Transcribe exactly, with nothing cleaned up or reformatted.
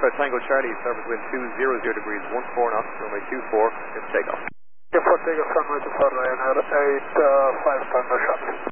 Alpha Tango Charlie, surface wind two zero zero degrees, one four knots, runway two four, good takeoff. two four, take off, runway two four, Ryanair eight five, Tango Charlie.